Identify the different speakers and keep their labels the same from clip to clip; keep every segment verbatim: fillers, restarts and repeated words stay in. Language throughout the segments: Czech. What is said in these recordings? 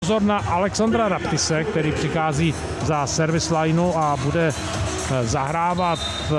Speaker 1: pozor na Alexandra Raptise, který přichází za service lineu a bude zahrávat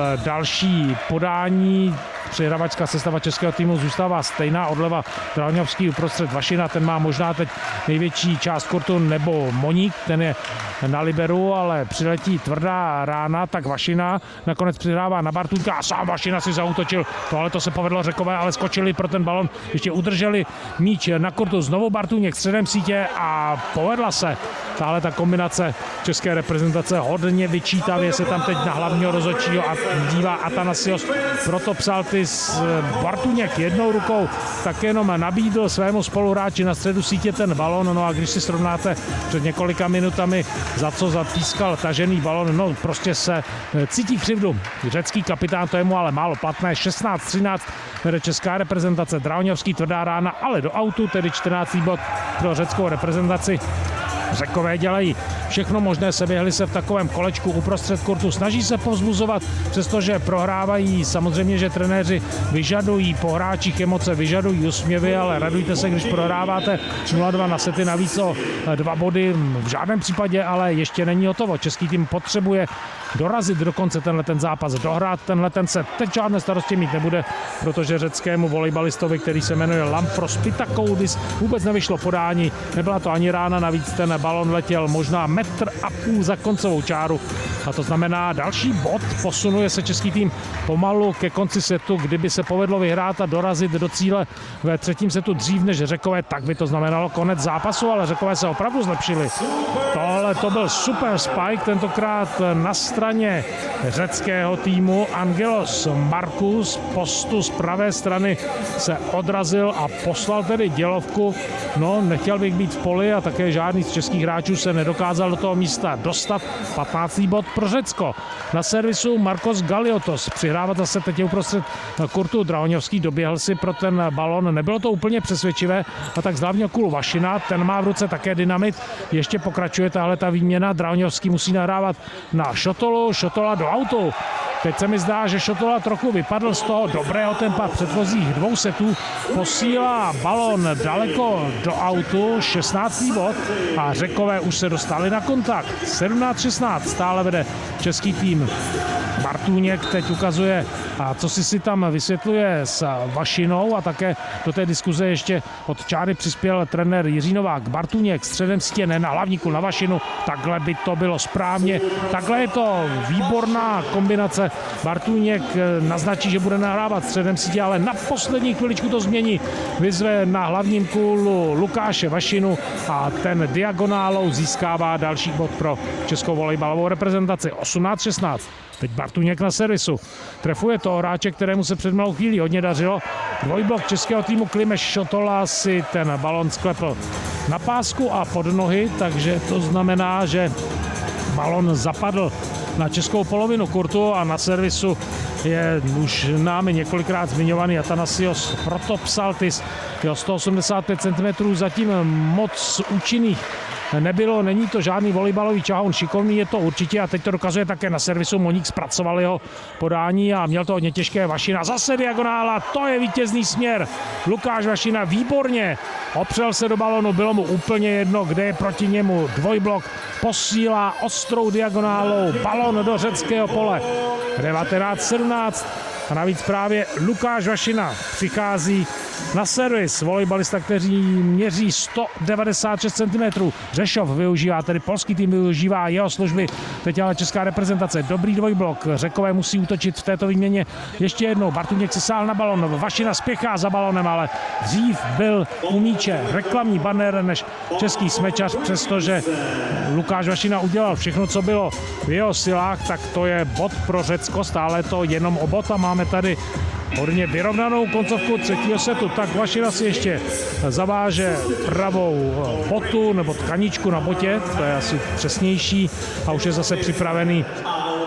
Speaker 1: další podání. Přihrávačská sestava českého týmu zůstává stejná, odleva Drahoňovský, uprostřed Vašina, ten má možná teď největší část kurtu, nebo Moník, ten je na liberu, ale přiletí tvrdá rána, tak Vašina nakonec přihrává na Bartůňka a sám Vašina si zaútočil. Tohle to se povedlo Řekové, ale skočili pro ten balon, ještě udrželi míč na kurtu, znovu Bartůněk středem sítě a povedla se. Tahle ta kombinace české reprezentace hodně vyčítavě se tam teď na hlavního rozhodčího a dívá Atanasios, proto psal ty Bartůněk jednou rukou tak jenom nabídl svému spoluhráči na středu sítě ten balon, no a když si srovnáte před několika minutami, za co zapískal tažený balon, no prostě se cítí křivdu. Řecký kapitán, to je mu ale málo platné, šestnáct třináct vede česká reprezentace, Drahoňovský tvrdá rána, ale do autu, tedy čtrnáctý bod pro řeckou reprezentaci. Řekové dělají všechno možné, seběhli se v takovém kolečku uprostřed kurtu, snaží se povzbuzovat, přestože prohrávají, samozřejmě, že trenéři vyžadují po hráčích emoce, vyžadují úsměvy, ale radujte se, když prohráváte nula dva na sety, navíc o dva body, v žádném případě, ale ještě není hotovo. Český tým potřebuje dorazit dokonce tenhle ten zápas, dohrát tenhle ten set. Teď žádné starosti mít nebude, protože řeckému volejbalistovi, který se jmenuje Lampros Pitakoudis, vůbec nevyšlo podání, nebyla to ani rána, navíc ten balon letěl možná metr a půl za koncovou čáru. A to znamená další bod, posunuje se český tým pomalu ke konci setu, kdyby se povedlo vyhrát a dorazit do cíle ve třetím setu dřív než Řekové, tak by to znamenalo konec zápasu, ale Řekové se opravdu zlepšili. Tohle to byl super spike, tentokrát na straně řeckého týmu. Angelos Markus postu z pravé strany se odrazil a poslal tedy dělovku. No, nechtěl bych být v poli a také žádný z českých hráčů se nedokázal do toho místa dostat. patnáctý bod pro Řecko. Na servisu Markos Galiotos přihrávat zase teď uprostřed kurtu. Drahoňovský doběhl si pro ten balon, nebylo to úplně přesvědčivé, a tak z hlavního kůlu Vašina, ten má v ruce také dynamit, ještě pokračuje tahle ta výměna, Drahoňovský musí nahrávat na Šotolu, Šotola do autu. Teď se mi zdá, že Šotola trochu vypadl z toho dobrého tempa předchozích dvou setů, posílá balon daleko do autu, šestnáctý bod a Řekové už se dostali na kontakt. sedmnáct šestnáct stále vede český tým. Bartůněk teď ukazuje, a co si si tam vysvětluje s Vašinou, a také do té diskuze ještě od čáry přispěl trenér Jiří Novák. Bartůněk středem sítě, ne na hlavníku, na Vašinu, takhle by to bylo správně, takhle je to výborná kombinace. Bartůněk naznačí, že bude nahrávat středem sítě, ale na poslední chviličku to změní. Vyzve na hlavním kůlu Lukáše Vašinu a ten diagonálou získává další bod pro českou volejbalovou reprezentaci. osmnáct šestnáct. Teď Bartůněk na servisu. Trefuje to hráče, kterému se před malou chvílí hodně dařilo. Dvojblok českého týmu Klimeš Šotola si ten balon sklepl na pásku a pod nohy, takže to znamená, že balon zapadl na českou polovinu kurtu a na servisu je už námi několikrát zmiňovaný Atanasios Protopsaltis. Jo, sto osmdesát pět centimetrů, zatím moc účinných nebylo, není to žádný volejbalový čahoun, šikovný je to určitě a teď to dokazuje také na servisu. Moník zpracoval jeho podání a měl to hodně těžké. Vašina zase diagonála, to je vítězný směr. Lukáš Vašina výborně opřel se do balonu, bylo mu úplně jedno, kde je proti němu. Dvojblok posílá ostrou diagonálou balon do řeckého pole. devatenáct sedmnáct a navíc právě Lukáš Vašina přichází na servis. Volejbalista, který měří sto devadesát šest centimetrů. Řešov využívá, tedy polský tým využívá jeho služby. Teď ale česká reprezentace. Dobrý dvojblok. Řekové musí útočit v této výměně ještě jednou. Bartůněk si sál na balon. Vašina spěchá za balonem, ale dřív byl u míče reklamní banner než český smečař, přestože Lukáš Vašina udělal všechno, co bylo v jeho silách, tak to je bod pro Řecko. Stále to jenom o bod a máme tady hodně vyrovnanou koncovku třetího setu. Tak Vašina si ještě zaváže pravou botu nebo tkaničku na botě, to je asi přesnější, a už je zase připravený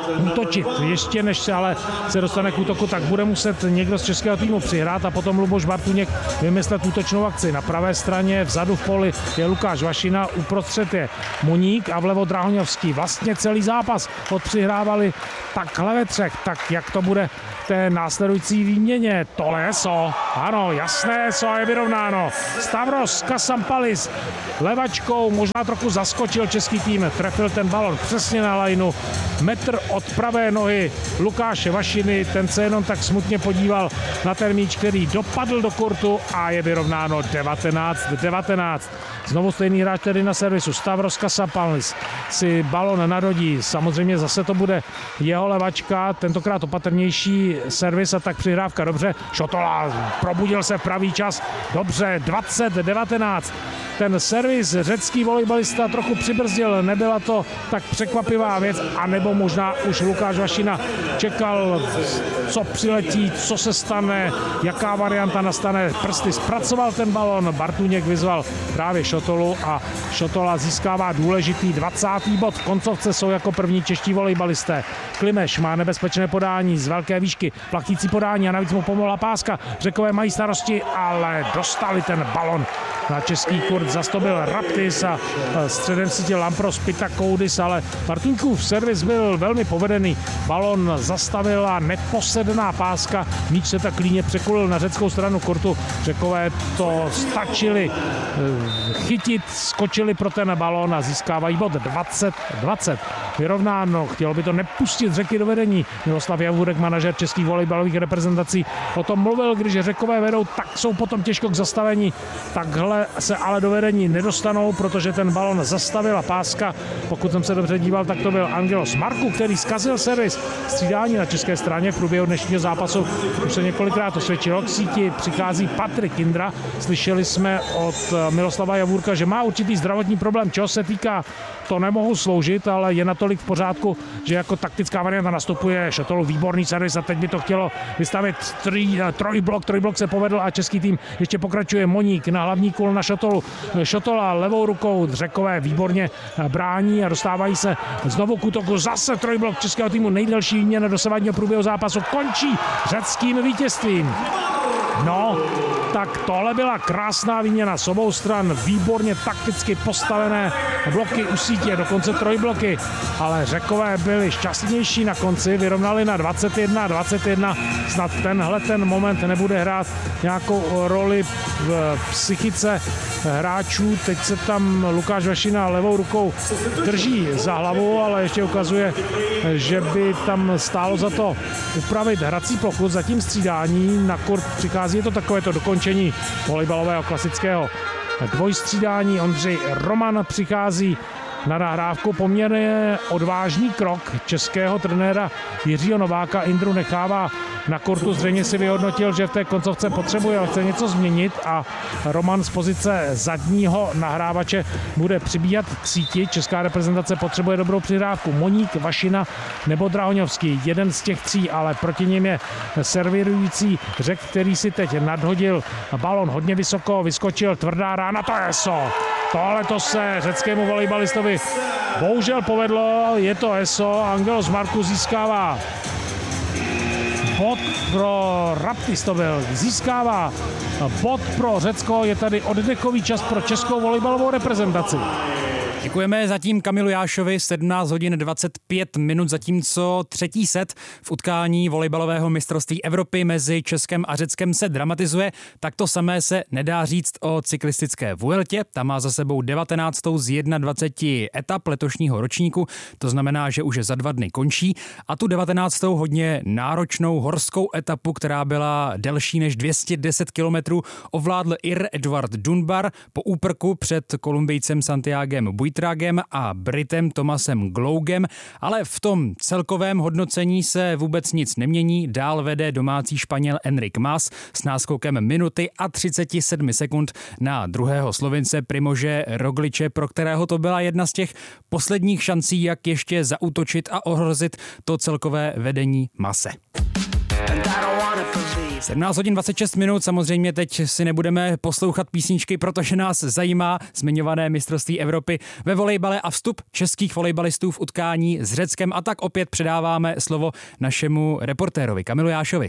Speaker 1: útočit. Ještě než se ale se dostane k útoku, tak bude muset někdo z českého týmu přihrát a potom Luboš Bartuněk vymyslet útočnou akci. Na pravé straně vzadu v poli je Lukáš Vašina, uprostřed je Moník a vlevo Drahoňovský. Vlastně celý zápas odpřihrávali takhle ve třech. Tak jak to bude v té následující výměně? Tohle so. Ano, jasné, so je vyrovnáno. Stavros Kasampalis levačkou možná trochu zaskočil český tým. Trefil ten balon přesně na lajnu. Metr od pravé nohy Lukáše Vašiny. Ten se jenom tak smutně podíval na ten míč, který dopadl do kurtu a je vyrovnáno devatenáct devatenáct. Znovu stejný hráč tedy na servisu. Stavros Kasampalis si balon nadhodí. Samozřejmě zase to bude jeho levačka, tentokrát opatrnější servis a tak přihrávka. Dobře, Šotola probudil se v pravý čas. Dobře, dvacet devatenáct. Ten servis řecký volejbalista trochu přibrzdil, nebyla to tak překvapivá věc, anebo možná už Lukáš Vašina čekal, co přiletí, co se stane, jaká varianta nastane. Prsty zpracoval ten balon, Bartuněk vyzval právě Šotolu a Šotola získává důležitý dvacátý bod. V koncovce jsou jako první čeští volejbalisté. Klimeš má nebezpečné podání z velké výšky, platící podání a navíc mu pomohla páska. Řekové mají starosti, ale dostali ten balon na český kurt. Zas to byl Raptis a středem sítě Lampros Pitakoudis, ale Bartuňkův servis byl velmi povedený. Balon zastavila neposedná páska, míč se tak klíně překulil na řeckou stranu kurtu. Řekové to stačili chytit, skočili pro ten balon a získávají bod dvacet dvacet. Vyrovnáno, chtělo by to nepustit Řeky do vedení. Miloslav Javůrek, manažer českých volejbalových reprezentací, o tom mluvil, když Řekové vedou, tak jsou potom těžko k zastavení. Takhle se ale do vedení nedostanou, protože ten balon zastavila páska. Pokud jsem se dobře díval, tak to byl Angelos Marku, který zkazil servis. Střídání na české straně v průběhu dnešního zápasu už se několikrát osvědčilo. K síti přichází Patrik Indra. Slyšeli jsme od Miloslava Javůrka, že má určitý zdravotní problém. Čeho se týká, to nemohu sloužit, ale je natolik v pořádku, že jako taktická varianta nastupuje Šotolu výborný servis a teď by to chtělo vystavit troj, trojblok. Trojblok se povedl a český tým ještě pokračuje. Moník na hlavní kul na Šotolu. Šotola levou rukou, Řekové výborně brání a dostávají se znovu k útoku. Zase trojblok českého týmu, nejdelší výměna dosavadního průběhu zápasu končí řeckým vítězstvím. No, tak tohle byla krásná výměna z obou stran, výborně takticky postavené bloky u sítě, dokonce trojbloky, ale Řekové byli šťastnější na konci, vyrovnali na dvacet jedna dvacet jedna, snad tenhle ten moment nebude hrát nějakou roli v psychice hráčů. Teď se tam Lukáš Vašina levou rukou drží za hlavu, ale ještě ukazuje, že by tam stálo za to upravit hrací plochu, zatím střídání na kurt přichází, je to takové to dokončení volejbalového klasického dvojstřídání. Ondřej Roman přichází na nahrávku, poměrně odvážný krok českého trenéra Jiřího Nováka. Indru nechává na kurtu, zřejmě si vyhodnotil, že v té koncovce potřebuje, ale chce něco změnit a Roman z pozice zadního nahrávače bude přibíhat k síti. Česká reprezentace potřebuje dobrou přihrávku. Moník, Vašina nebo Drahoňovský, jeden z těch tří, ale proti něm je servírující Řek, který si teď nadhodil balon hodně vysoko, vyskočil, tvrdá rána, to je so. Tohle to se řeckému volejbalistovi bohužel povedlo, je to eso, Angelos Marku získává bod pro Raptis, to byl, získává bod pro Řecko, je tady oddechový čas pro českou volejbalovou reprezentaci.
Speaker 2: Děkujeme zatím Kamilu Jášovi, sedmnáct hodin dvacet pět minut, zatímco třetí set v utkání volejbalového mistrovství Evropy mezi Českem a Řeckem se dramatizuje. Tak to samé se nedá říct o cyklistické Vueltě. Ta má za sebou devatenáctou z dvaceti jedna etap letošního ročníku, to znamená, že už za dva dny končí. A tu devatenáctou hodně náročnou horskou etapu, která byla delší než dvě stě deset kilometrů, ovládl Ir Edward Dunbar po úprku před Kolumbijcem Santiagem Buitragem a Britem Thomasem Glougem, ale v tom celkovém hodnocení se vůbec nic nemění. Dál vede domácí Španěl Enric Mas s náskokem minuty a třicet sedm sekund na druhého Slovince Primože Rogliče, pro kterého to byla jedna z těch posledních šancí, jak ještě zaútočit a ohrozit to celkové vedení Mase. sedmnáct hodin dvacet šest minut, samozřejmě teď si nebudeme poslouchat písničky, protože nás zajímá zmiňované mistrovství Evropy ve volejbale a vstup českých volejbalistů v utkání s Řeckem, a tak opět předáváme slovo našemu reportérovi Kamilu Jášovi.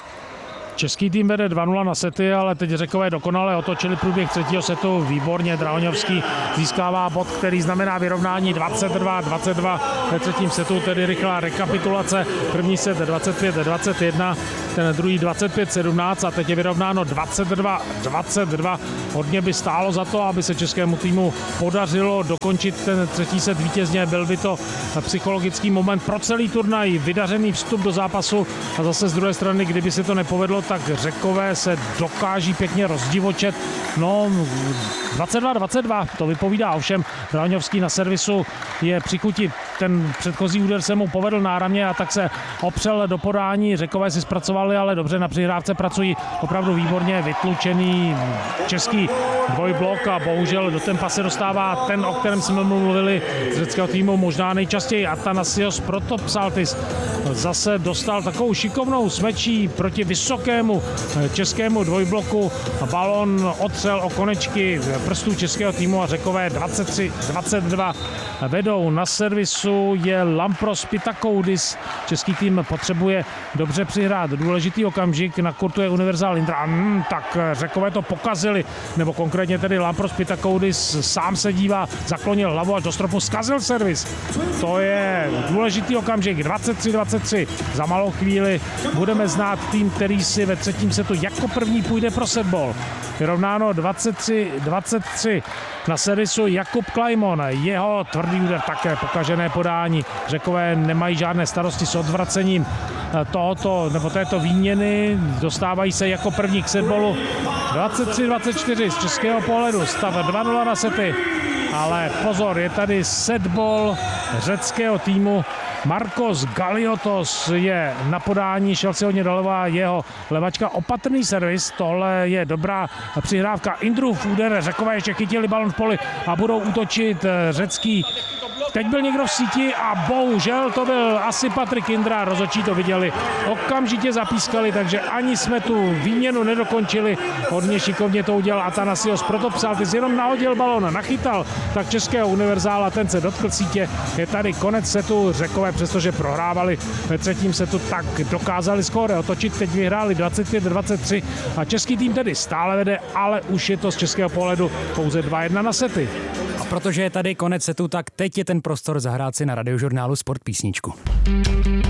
Speaker 1: Český tým vede dva nula na sety, ale teď Řekové dokonale otočili průběh třetího setu. Výborně Drahoňovský získává bod, který znamená vyrovnání dvacet dva dvacet dva ve třetím setu, tedy rychlá rekapitulace. První set dvacet pět dvacet jedna, ten druhý dvacet pět sedmnáct a teď je vyrovnáno dvacet dva dvacet dva. Hodně by stálo za to, aby se českému týmu podařilo dokončit ten třetí set vítězně. Byl by to psychologický moment pro celý turnaj, vydařený vstup do zápasu, a zase z druhé strany, kdyby se to nepovedlo, tak Řekové se dokáží pěkně rozdivočet. No, dvacet dva dvacet dva, to vypovídá, ovšem Drahoňovský na servisu je při chuti. Ten předchozí úder se mu povedl náramně a tak se opřel do podání. Řekové si zpracovali, ale dobře na přihrávce pracují opravdu výborně. Vytlučený český dvojblok a bohužel do tempa se dostává ten, o kterém jsme mluvili z řeckého týmu možná nejčastěji, Athanasios Protopsaltis. Zase dostal takovou šikovnou smečí proti vysokému českému dvojbloku. Balon otřel o konečky prstů českého týmu a Řekové dvacet tři dvacet dva vedou. Na servisu je Lampros Pitakoudis. Český tým potřebuje dobře přihrát důležitý okamžik. Na kurtu je Univerzál Indra. Hmm, tak Řekové to pokazili, nebo konkrétně tedy Lampros Pitakoudis sám se dívá, zaklonil hlavu až do stropu, zkazil servis. To je důležitý okamžik. dvacet tři dvacet tři. Za malou chvíli budeme znát tým, který si ve třetím setu jako první půjde pro setball. Vyrovnáno dvacet tři dvacet tři. Na servisu Jakub Klajmon, jeho tvrdý úder, také pokažené podání. Řekové nemají žádné starosti s odvracením tohoto, nebo této výměny, dostávají se jako první k setballu. dvacet tři dvacet čtyři z českého pohledu, stav dva nula na sety, ale pozor, je tady setball řeckého týmu. Markos Galiotos je na podání, šel si hodně doleva, jeho levačka, opatrný servis, tohle je dobrá přihrávka. Indrův úder, Řekové ještě chytili balon v poli a budou útočit řecký. Teď byl někdo v síti a bohužel to byl asi Patrik Indra, rozhodčí to viděli, okamžitě zapískali, takže ani jsme tu výměnu nedokončili. Hodně šikovně to udělal Athanasios Protopsaltis, jenom nahodil balon, nachytal tak českého Univerzála, ten se dotkl sítě. Je tady konec setu. Řekové, přestože prohrávali ve třetím setu, tak dokázali skóre otočit, teď vyhráli dvacet pět dvacet tři a český tým tedy stále vede, ale už je to z českého pohledu pouze dva jedna na sety.
Speaker 2: A protože je tady konec setu, tak teď je ten prostor zahrát si na Radiožurnálu Sport písničku.